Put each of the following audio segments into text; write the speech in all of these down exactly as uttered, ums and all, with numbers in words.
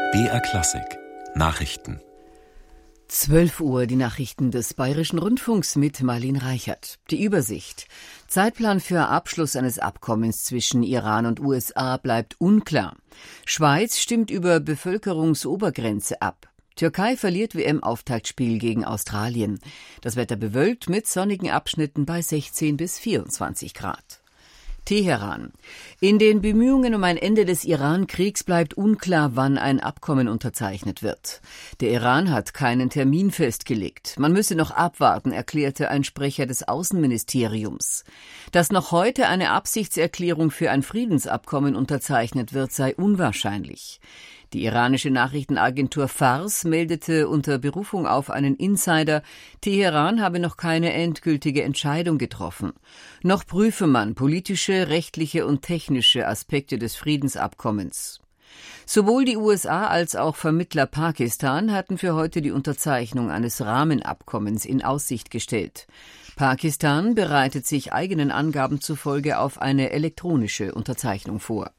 B R Klassik Nachrichten. zwölf Uhr, die Nachrichten des Bayerischen Rundfunks mit Marlene Reichert. Die Übersicht. Zeitplan für Abschluss eines Abkommens zwischen Iran und U S A bleibt unklar. Schweiz stimmt über Bevölkerungsobergrenze ab. Türkei verliert W M-Auftaktspiel gegen Australien. Das Wetter bewölkt mit sonnigen Abschnitten bei sechzehn bis vierundzwanzig Grad. Teheran. In den Bemühungen um ein Ende des Iran-Kriegs bleibt unklar, wann ein Abkommen unterzeichnet wird. Der Iran hat keinen Termin festgelegt. Man müsse noch abwarten, erklärte ein Sprecher des Außenministeriums. Dass noch heute eine Absichtserklärung für ein Friedensabkommen unterzeichnet wird, sei unwahrscheinlich. Die iranische Nachrichtenagentur Fars meldete unter Berufung auf einen Insider, Teheran habe noch keine endgültige Entscheidung getroffen. Noch prüfe man politische, rechtliche und technische Aspekte des Friedensabkommens. Sowohl die U S A als auch Vermittler Pakistan hatten für heute die Unterzeichnung eines Rahmenabkommens in Aussicht gestellt. Pakistan bereitet sich eigenen Angaben zufolge auf eine elektronische Unterzeichnung vor.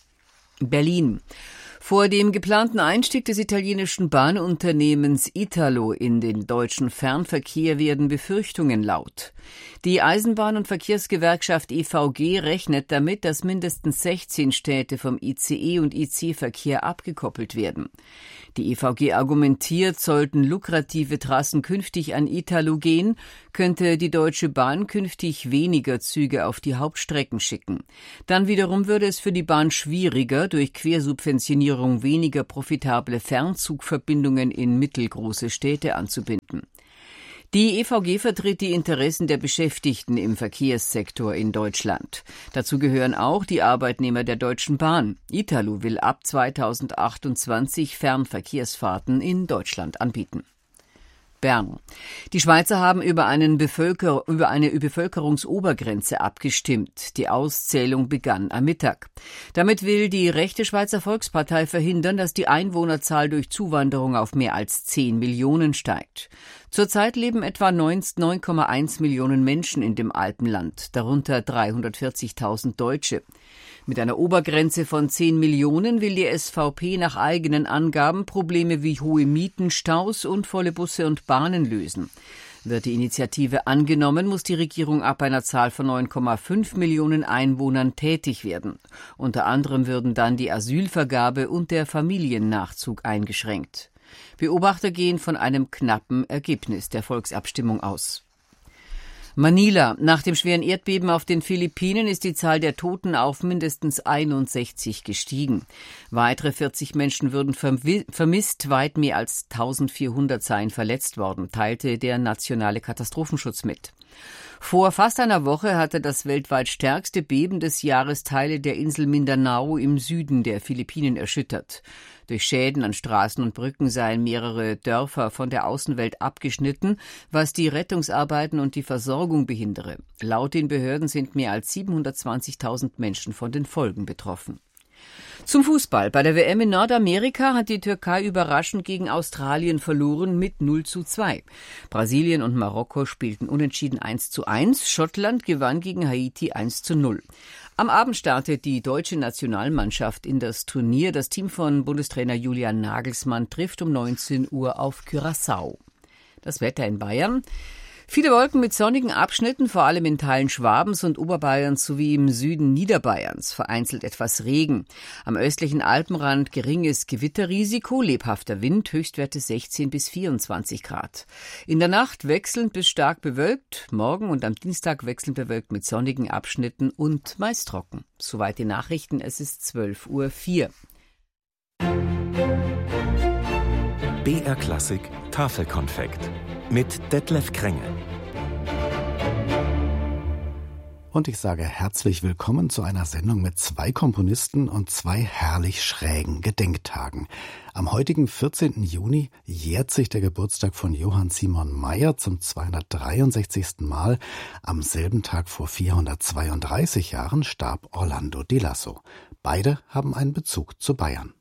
Berlin. Vor dem geplanten Einstieg des italienischen Bahnunternehmens Italo in den deutschen Fernverkehr werden Befürchtungen laut. Die Eisenbahn- und Verkehrsgewerkschaft E V G rechnet damit, dass mindestens sechzehn Städte vom I C E- und I C-Verkehr abgekoppelt werden. Die E V G argumentiert, sollten lukrative Trassen künftig an Italo gehen, könnte die Deutsche Bahn künftig weniger Züge auf die Hauptstrecken schicken. Dann wiederum würde es für die Bahn schwieriger, durch Quersubventionierung weniger profitable Fernzugverbindungen in mittelgroße Städte anzubinden. Die E V G vertritt die Interessen der Beschäftigten im Verkehrssektor in Deutschland. Dazu gehören auch die Arbeitnehmer der Deutschen Bahn. Italo will ab zweitausendachtundzwanzig Fernverkehrsfahrten in Deutschland anbieten. Bern. Die Schweizer haben über, einen Bevölker- über eine Bevölkerungsobergrenze abgestimmt. Die Auszählung begann am Mittag. Damit will die rechte Schweizer Volkspartei verhindern, dass die Einwohnerzahl durch Zuwanderung auf mehr als zehn Millionen steigt. Zurzeit leben etwa neun Komma eins Millionen Menschen in dem Alpenland, darunter dreihundertvierzigtausend Deutsche. Mit einer Obergrenze von zehn Millionen will die S V P nach eigenen Angaben Probleme wie hohe Mieten, Staus und volle Busse und Bahnen lösen. Wird die Initiative angenommen, muss die Regierung ab einer Zahl von neun Komma fünf Millionen Einwohnern tätig werden. Unter anderem würden dann die Asylvergabe und der Familiennachzug eingeschränkt. Beobachter gehen von einem knappen Ergebnis der Volksabstimmung aus. Manila. Nach dem schweren Erdbeben auf den Philippinen ist die Zahl der Toten auf mindestens einundsechzig gestiegen. Weitere vierzig Menschen würden vermisst, weit mehr als eintausendvierhundert seien verletzt worden, teilte der nationale Katastrophenschutz mit. Vor fast einer Woche hatte das weltweit stärkste Beben des Jahres Teile der Insel Mindanao im Süden der Philippinen erschüttert. Durch Schäden an Straßen und Brücken seien mehrere Dörfer von der Außenwelt abgeschnitten, was die Rettungsarbeiten und die Versorgung behindere. Laut den Behörden sind mehr als siebenhundertzwanzigtausend Menschen von den Folgen betroffen. Zum Fußball. Bei der W M in Nordamerika hat die Türkei überraschend gegen Australien verloren mit null zu zwei. Brasilien und Marokko spielten unentschieden eins zu eins. Schottland gewann gegen Haiti eins zu null. Am Abend startet die deutsche Nationalmannschaft in das Turnier. Das Team von Bundestrainer Julian Nagelsmann trifft um neunzehn Uhr auf Curaçao. Das Wetter in Bayern. Viele Wolken mit sonnigen Abschnitten, vor allem in Teilen Schwabens und Oberbayerns sowie im Süden Niederbayerns. Vereinzelt etwas Regen. Am östlichen Alpenrand geringes Gewitterrisiko, lebhafter Wind, Höchstwerte sechzehn bis vierundzwanzig Grad. In der Nacht wechselnd bis stark bewölkt, morgen und am Dienstag wechselnd bewölkt mit sonnigen Abschnitten und meist trocken. Soweit die Nachrichten, es ist zwölf Uhr vier. B R Klassik Tafelkonfekt mit Detlef Krenge. Und ich sage herzlich willkommen zu einer Sendung mit zwei Komponisten und zwei herrlich schrägen Gedenktagen. Am heutigen vierzehnten Juni jährt sich der Geburtstag von Johann Simon Mayr zum zweihundertdreiundsechzigsten Mal. Am selben Tag vor vierhundertzweiunddreißig Jahren starb Orlando di Lasso. Beide haben einen Bezug zu Bayern.